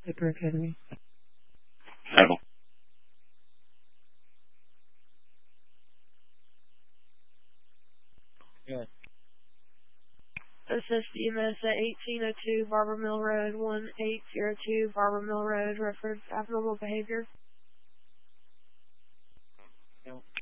Hyper Academy. Medical. Yes. Assist EMS at 1802 Barber Mill Road, 1802 Barber Mill Road, reference abnormal behavior. No.